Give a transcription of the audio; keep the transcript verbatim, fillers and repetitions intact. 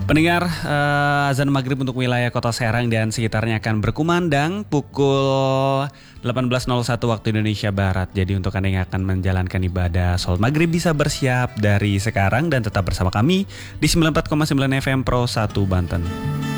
Pendengar, uh, azan maghrib untuk wilayah Kota Serang dan sekitarnya akan berkumandang pukul delapan belas nol satu waktu Indonesia Barat. Jadi untuk Anda yang akan menjalankan ibadah sholat maghrib bisa bersiap dari sekarang dan tetap bersama kami di sembilan puluh empat koma sembilan F M Pro satu Banten.